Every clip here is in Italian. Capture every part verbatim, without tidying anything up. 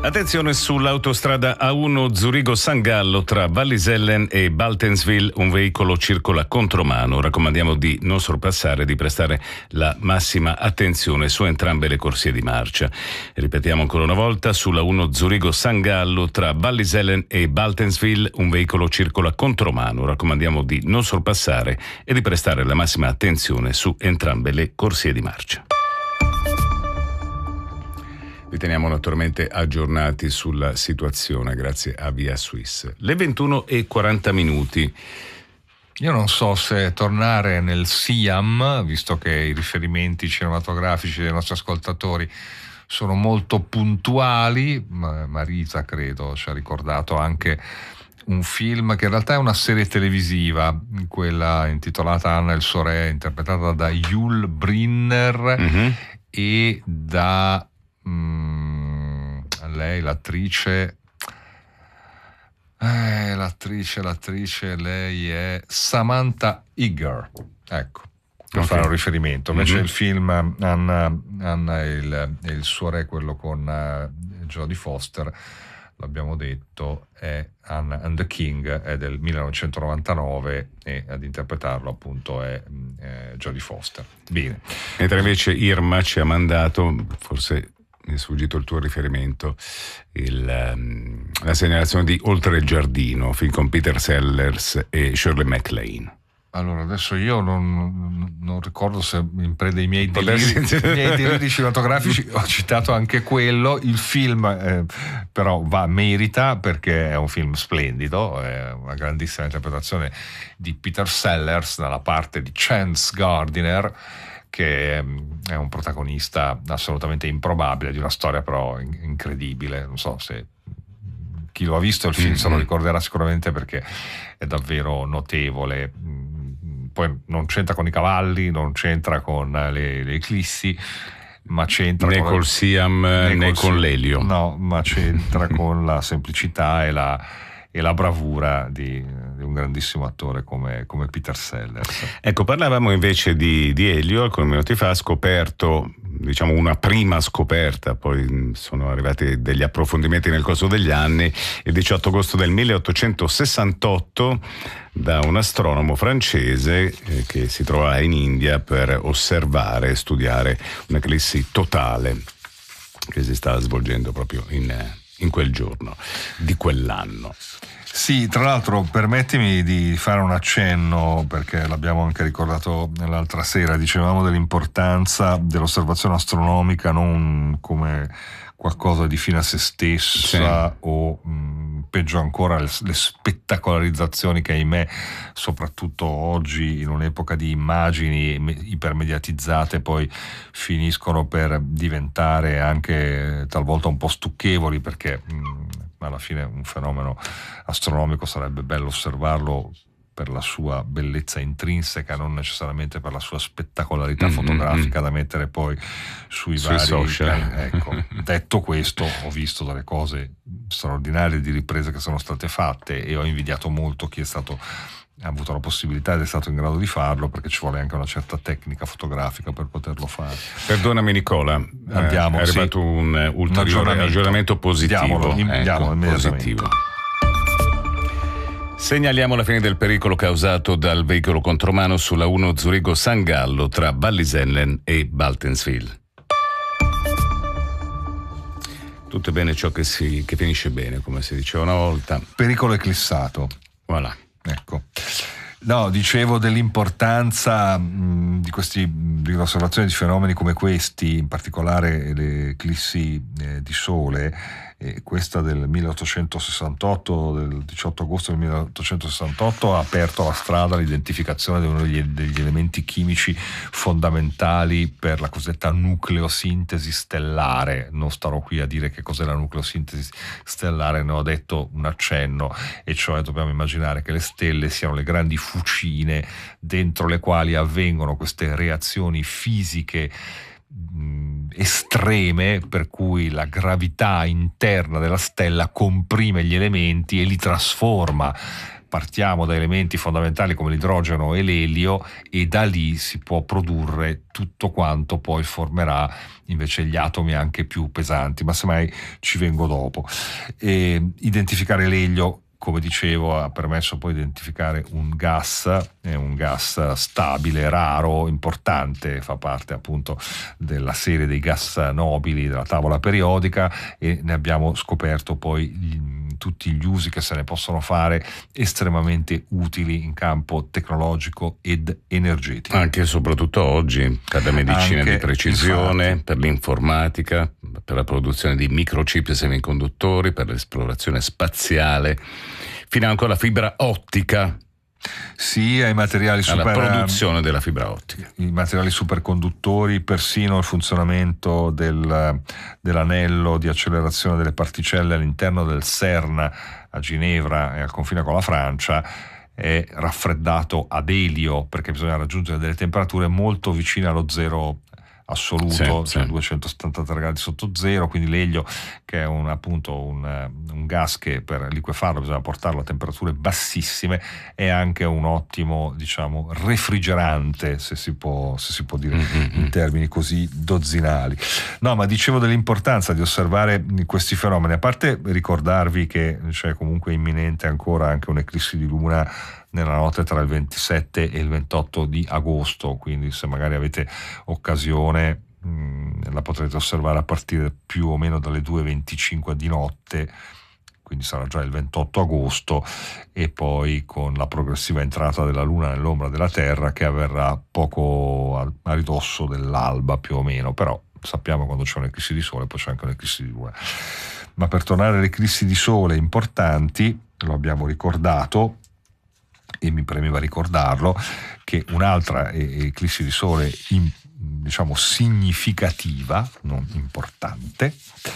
Attenzione sull'autostrada A uno Zurigo-San Gallo tra Wallisellen e Baltenswil, un veicolo circola contromano. Raccomandiamo di non sorpassare e di prestare la massima attenzione su entrambe le corsie di marcia. Ripetiamo ancora una volta, sulla A uno Zurigo-San Gallo tra Wallisellen e Baltenswil, un veicolo circola contromano. Raccomandiamo di non sorpassare e di prestare la massima attenzione su entrambe le corsie di marcia. Vi teniamo naturalmente aggiornati sulla situazione grazie a Via Swiss. Le ventuno e quaranta minuti. Io non so se tornare nel Siam, visto che i riferimenti cinematografici dei nostri ascoltatori sono molto puntuali. Marisa, credo, ci ha ricordato anche un film che in realtà è una serie televisiva, quella intitolata Anna e il suo re, interpretata da Yul Brynner mm-hmm. e da... Mm, lei l'attrice eh, l'attrice l'attrice lei è Samantha Eggar, ecco, per okay. fare un riferimento. Invece mm-hmm. il film Anna, Anna e, il, e il suo re, quello con uh, Jodie Foster, l'abbiamo detto, è Anna and the King, è del millenovecentonovantanove e ad interpretarlo appunto è eh, Jodie Foster. Bene. Mentre invece Irma ci ha mandato, forse mi è sfuggito il tuo riferimento, il, um, la segnalazione di Oltre il giardino, film con Peter Sellers e Shirley MacLaine. Allora, adesso io non, non ricordo se in preda i miei deliri, i miei deliri cinematografici ho citato anche quello. Il film eh, però va, merita, perché è un film splendido, è una grandissima interpretazione di Peter Sellers nella parte di Chance Gardiner, che è un protagonista assolutamente improbabile di una storia però incredibile. Non so se chi lo ha visto il film mm-hmm. se lo ricorderà sicuramente, perché è davvero notevole. Poi non c'entra con i cavalli, non c'entra con le, le eclissi, ma c'entra né con col Siam né, né col con l'elio. No, ma c'entra con la semplicità e la e la bravura di, di un grandissimo attore come, come Peter Sellers. Ecco, parlavamo invece di, di Elio, alcuni minuti fa, scoperto, diciamo una prima scoperta, poi sono arrivati degli approfondimenti nel corso degli anni, il diciotto agosto del milleottocentosessantotto da un astronomo francese eh, che si trovava in India per osservare e studiare un'eclissi totale che si stava svolgendo proprio in, in quel giorno di quell'anno. Sì, tra l'altro permettimi di fare un accenno, perché l'abbiamo anche ricordato l'altra sera, dicevamo dell'importanza dell'osservazione astronomica non come qualcosa di fine a se stessa, sì. o mh, peggio ancora le, le spettacolarizzazioni che, ahimè, soprattutto oggi in un'epoca di immagini ipermediatizzate, poi finiscono per diventare anche talvolta un po' stucchevoli, perché mh, alla fine un fenomeno astronomico sarebbe bello osservarlo per la sua bellezza intrinseca, non necessariamente per la sua spettacolarità mm-hmm. fotografica da mettere poi sui, sui vari social. Ecco, detto questo, ho visto delle cose straordinarie di riprese che sono state fatte e ho invidiato molto chi è stato ha avuto la possibilità ed è stato in grado di farlo, perché ci vuole anche una certa tecnica fotografica per poterlo fare. Perdonami Nicola, andiamo, è arrivato sì. un ulteriore un aggiornamento. aggiornamento positivo. Andiamolo, ecco, andiamo positivo. Segnaliamo la fine del pericolo causato dal veicolo contromano sulla A uno Zurigo-San Gallo tra Wallisellen e Baltenswil. Tutto è bene ciò che, si, che finisce bene, come si diceva una volta. Pericolo eclissato. Voilà. Ecco. No, dicevo dell'importanza mh, di questi di l'osservazione di fenomeni come questi, in particolare le eclissi eh, di sole, e questa del milleottocentosessantotto, del diciotto agosto del milleottocentosessantotto, ha aperto la strada all'identificazione di uno degli, degli elementi chimici fondamentali per la cosiddetta nucleosintesi stellare. Non starò qui a dire che cos'è la nucleosintesi stellare, ne ho detto un accenno, e cioè dobbiamo immaginare che le stelle siano le grandi fucine dentro le quali avvengono queste reazioni fisiche mh, estreme, per cui la gravità interna della stella comprime gli elementi e li trasforma partiamo da elementi fondamentali come l'idrogeno e l'elio e da lì si può produrre tutto quanto poi formerà invece gli atomi anche più pesanti, ma semmai ci vengo dopo. E identificare l'elio, come dicevo, ha permesso poi di identificare un gas, è un gas stabile, raro, importante, fa parte appunto della serie dei gas nobili della tavola periodica, e ne abbiamo scoperto poi gli, tutti gli usi che se ne possono fare, estremamente utili in campo tecnologico ed energetico. Anche e soprattutto oggi, per la medicina Anche, di precisione, infatti, per l'informatica, per la produzione di microchip e semiconduttori, per l'esplorazione spaziale, fino anche alla fibra ottica. Sì, ai materiali super, alla produzione della fibra ottica, i materiali superconduttori, persino il funzionamento del, dell'anello di accelerazione delle particelle all'interno del CERN a Ginevra e al confine con la Francia è raffreddato ad elio, perché bisogna raggiungere delle temperature molto vicine allo zero assoluto, sì, cioè sì. duecentosettantatré gradi sotto zero, quindi l'elio, che è un, appunto un, un gas che per liquefarlo bisogna portarlo a temperature bassissime, è anche un ottimo, diciamo, refrigerante, se si può, se si può dire mm-hmm. in termini così dozzinali. No, ma dicevo dell'importanza di osservare questi fenomeni, a parte ricordarvi che c'è comunque imminente ancora anche un'eclissi di luna nella notte tra il ventisette e il ventotto di agosto, quindi se magari avete occasione mh, la potrete osservare a partire più o meno dalle due e venticinque di notte, quindi sarà già il ventotto agosto, e poi con la progressiva entrata della luna nell'ombra della Terra, che avverrà poco a, a ridosso dell'alba più o meno, però sappiamo quando c'è un'eclissi di sole poi c'è anche un'eclissi di luna. Ma per tornare alle eclissi di sole importanti, lo abbiamo ricordato e mi premeva ricordarlo, che un'altra eclissi di sole in, diciamo significativa, non importante,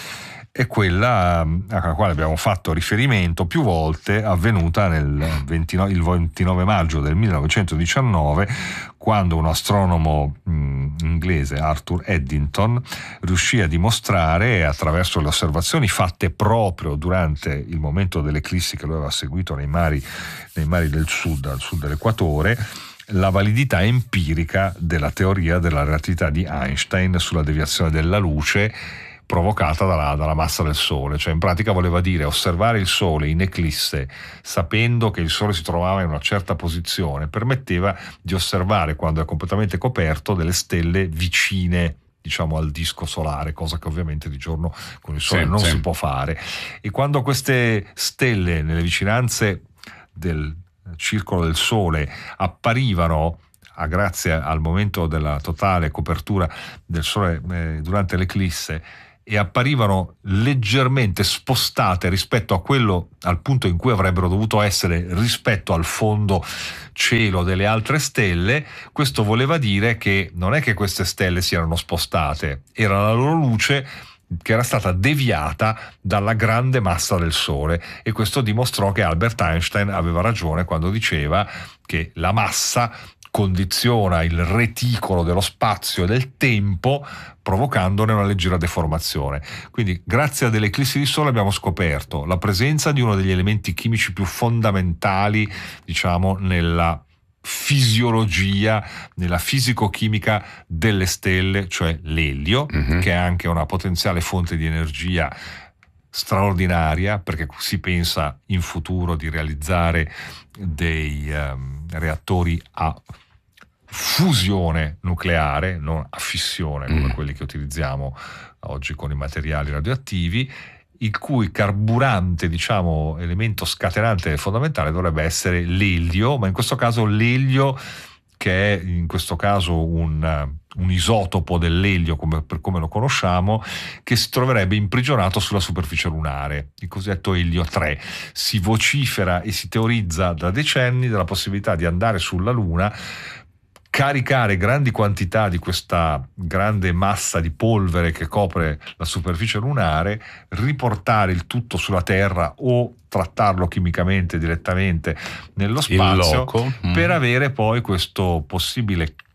è quella alla quale abbiamo fatto riferimento più volte, avvenuta nel ventinove, il ventinove maggio del millenovecentodiciannove, quando un astronomo mh, inglese, Arthur Eddington, riuscì a dimostrare, attraverso le osservazioni fatte proprio durante il momento dell'eclissi che lui aveva seguito nei mari, nei mari del sud, al sud dell'equatore, la validità empirica della teoria della relatività di Einstein sulla deviazione della luce provocata dalla, dalla massa del Sole. Cioè in pratica voleva dire osservare il Sole in eclisse sapendo che il Sole si trovava in una certa posizione, permetteva di osservare, quando è completamente coperto, delle stelle vicine, diciamo, al disco solare, cosa che ovviamente di giorno con il Sole sì, non sì. si può fare. E quando queste stelle nelle vicinanze del circolo del Sole apparivano, a grazie al momento della totale copertura del Sole eh, durante l'eclisse, e apparivano leggermente spostate rispetto a quello, al punto in cui avrebbero dovuto essere rispetto al fondo cielo delle altre stelle, questo voleva dire che non è che queste stelle si erano spostate, era la loro luce che era stata deviata dalla grande massa del Sole, e questo dimostrò che Albert Einstein aveva ragione quando diceva che la massa condiziona il reticolo dello spazio e del tempo, provocandone una leggera deformazione. Quindi grazie a delle eclissi di sole abbiamo scoperto la presenza di uno degli elementi chimici più fondamentali, diciamo, nella fisiologia, nella fisico-chimica delle stelle, cioè l'elio, mm-hmm. che è anche una potenziale fonte di energia straordinaria, perché si pensa in futuro di realizzare dei um, reattori a fusione nucleare, non a fissione come mm. quelli che utilizziamo oggi con i materiali radioattivi, il cui carburante, diciamo, elemento scatenante fondamentale dovrebbe essere l'elio, ma in questo caso l'elio, che è in questo caso un, un isotopo dell'elio come, per come lo conosciamo, che si troverebbe imprigionato sulla superficie lunare, il cosiddetto elio tre. Si vocifera e si teorizza da decenni della possibilità di andare sulla Luna, caricare grandi quantità di questa grande massa di polvere che copre la superficie lunare, riportare il tutto sulla Terra o trattarlo chimicamente direttamente nello spazio, mm. per avere poi questo possibile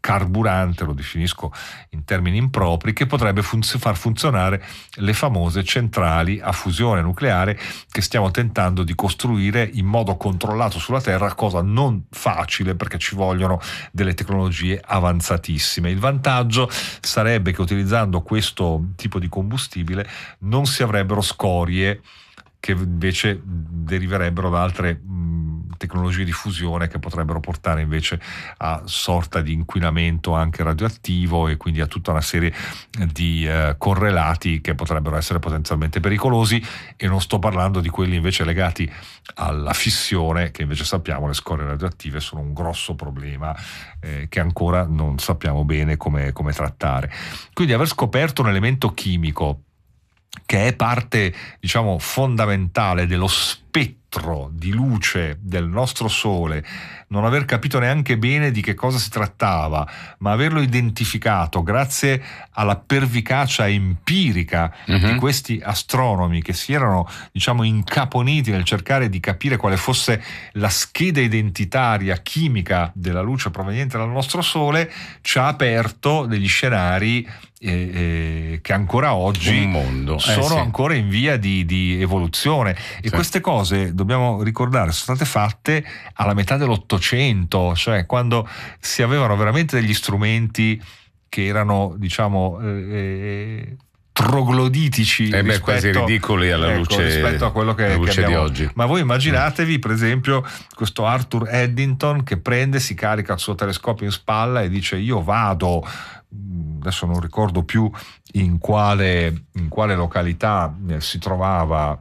carburante, lo definisco in termini impropri, che potrebbe fun- far funzionare le famose centrali a fusione nucleare che stiamo tentando di costruire in modo controllato sulla Terra, cosa non facile perché ci vogliono delle tecnologie avanzatissime. Il vantaggio sarebbe che utilizzando questo tipo di combustibile non si avrebbero scorie che invece deriverebbero da altre mh, tecnologie di fusione che potrebbero portare invece a sorta di inquinamento anche radioattivo e quindi a tutta una serie di eh, correlati che potrebbero essere potenzialmente pericolosi, e non sto parlando di quelli invece legati alla fissione, che invece sappiamo le scorie radioattive sono un grosso problema eh, che ancora non sappiamo bene come, come trattare. Quindi aver scoperto un elemento chimico che è parte, diciamo, fondamentale dello spettro di luce del nostro Sole, non aver capito neanche bene di che cosa si trattava, ma averlo identificato grazie alla pervicacia empirica uh-huh. di questi astronomi che si erano, diciamo, incaponiti nel cercare di capire quale fosse la scheda identitaria chimica della luce proveniente dal nostro Sole, ci ha aperto degli scenari eh, eh, che ancora oggi Un mondo. sono eh, sì. ancora in via di, di evoluzione, e sì. queste cose, dobbiamo ricordare, sono state fatte alla metà dell'Ottocento, cioè quando si avevano veramente degli strumenti che erano, diciamo, eh, trogloditici eh beh, rispetto, quasi ridicoli alla ecco, luce, rispetto a quello che, alla luce che abbiamo di oggi. Ma voi immaginatevi, per esempio, questo Arthur Eddington che prende, si carica il suo telescopio in spalla e dice: io vado, adesso non ricordo più in quale, in quale località si trovava,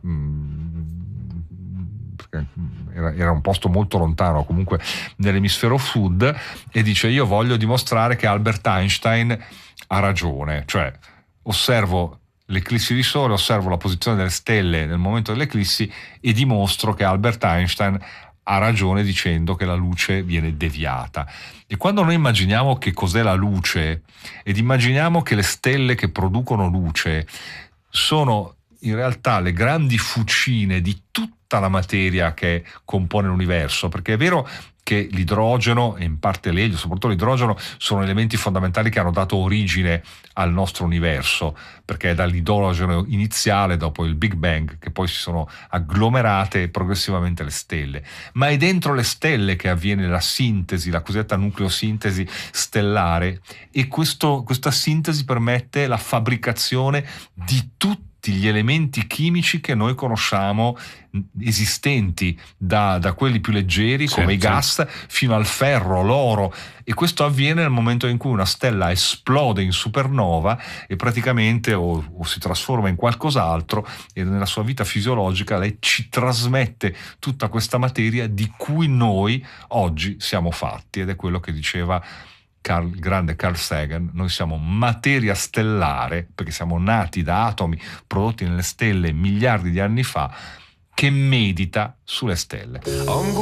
perché era, era un posto molto lontano, comunque nell'emisfero sud, e dice: io voglio dimostrare che Albert Einstein ha ragione, cioè osservo l'eclissi di sole, osservo la posizione delle stelle nel momento dell'eclissi e dimostro che Albert Einstein ha ragione dicendo che la luce viene deviata. E quando noi immaginiamo che cos'è la luce ed immaginiamo che le stelle che producono luce sono in realtà le grandi fucine di tutta la materia che compone l'universo, perché è vero che l'idrogeno e in parte l'elio, soprattutto l'idrogeno, sono elementi fondamentali che hanno dato origine al nostro universo, perché è dall'idrogeno iniziale, dopo il Big Bang, che poi si sono agglomerate progressivamente le stelle. Ma è dentro le stelle che avviene la sintesi, la cosiddetta nucleosintesi stellare, e questo, questa sintesi permette la fabbricazione di tutti gli elementi chimici che noi conosciamo esistenti, da, da quelli più leggeri come sì, i gas sì. fino al ferro, l'oro, e questo avviene nel momento in cui una stella esplode in supernova e praticamente o, o si trasforma in qualcos'altro, e nella sua vita fisiologica lei ci trasmette tutta questa materia di cui noi oggi siamo fatti, ed è quello che diceva Carl, il grande Carl Sagan: noi siamo materia stellare perché siamo nati da atomi prodotti nelle stelle miliardi di anni fa, che medita sulle stelle.